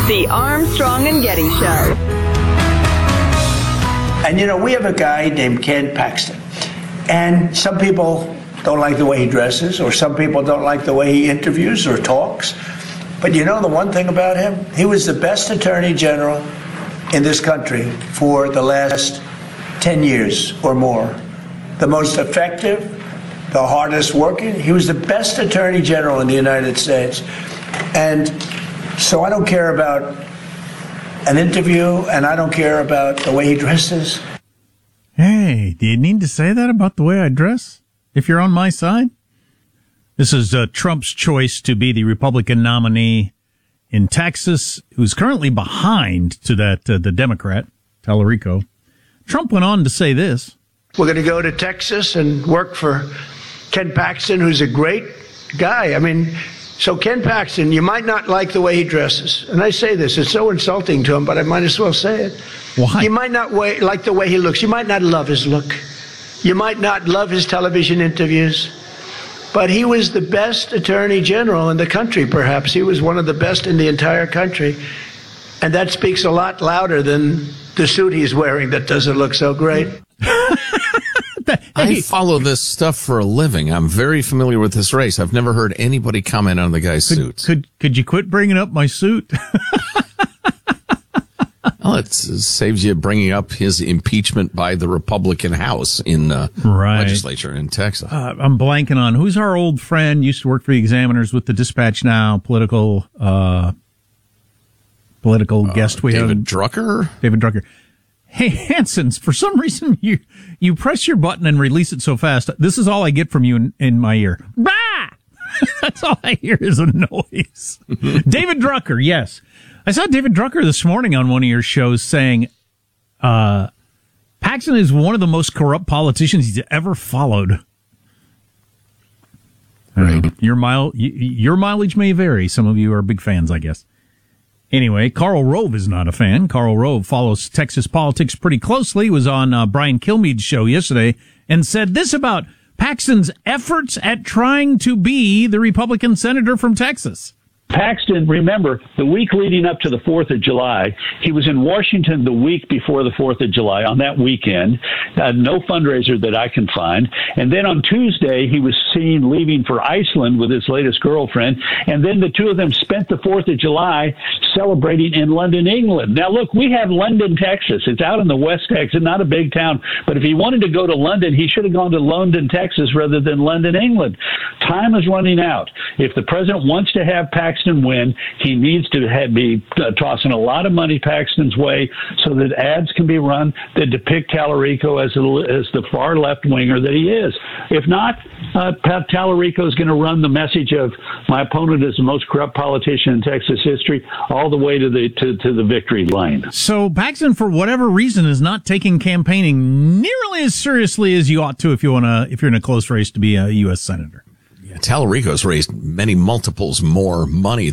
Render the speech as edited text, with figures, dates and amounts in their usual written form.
The Armstrong and Getty Show. And, we have a guy named Ken Paxton. And some people don't like the way he dresses, or some people don't like the way he interviews or talks. But the one thing about him? He was the best attorney general in this country for the last 10 years or more. The most effective, the hardest working. He was the best attorney general in the United States. And so I don't care about an interview, and I don't care about the way he dresses. Hey, do you need to say that about the way I dress? If you're on my side? This is Trump's choice to be the Republican nominee in Texas, who's currently behind to that the Democrat, Tallarico. Trump went on to say this. We're going to go to Texas and work for Ken Paxton, who's a great guy. So Ken Paxton, you might not like the way he dresses. And I say this, it's so insulting to him, but I might as well say it. Why? You might not like the way he looks. You might not love his look. You might not love his television interviews. But he was the best attorney general in the country, perhaps. He was one of the best in the entire country. And that speaks a lot louder than the suit he's wearing that doesn't look so great. I follow this stuff for a living. I'm very familiar with this race. I've never heard anybody comment on the guy's suits. Could you quit bringing up my suit? Well, it saves you bringing up his impeachment by the Republican House in legislature in Texas. I'm blanking on who's our old friend, used to work for the Examiners with the Dispatch now, political guest we have. David Drucker? David Drucker. Hey, Hansons, for some reason you press your button and release it so fast. This is all I get from you in my ear. Bah! That's all I hear is a noise. David Drucker, yes. I saw David Drucker this morning on one of your shows saying Paxton is one of the most corrupt politicians he's ever followed. Right. Your mileage may vary. Some of you are big fans, I guess. Anyway, Karl Rove is not a fan. Karl Rove follows Texas politics pretty closely. He was on Brian Kilmeade's show yesterday and said this about Paxton's efforts at trying to be the Republican senator from Texas. Paxton, remember, the week leading up to the 4th of July, he was in Washington the week before the 4th of July on that weekend. No fundraiser that I can find. And then on Tuesday, he was seen leaving for Iceland with his latest girlfriend. And then the two of them spent the 4th of July celebrating in London, England. Now, look, we have London, Texas. It's out in the West Texas, not a big town. But if he wanted to go to London, he should have gone to London, Texas, rather than London, England. Time is running out. If the president wants to have Paxton win, he needs to be tossing a lot of money Paxton's way so that ads can be run that depict Tallarico as the far left winger that he is. If not, Tallarico is going to run the message of my opponent is the most corrupt politician in Texas history all the way to the victory lane. So Paxton, for whatever reason, is not taking campaigning nearly as seriously as you ought to if you're in a close race to be a U.S. senator. Tallarico's raised many multiples more money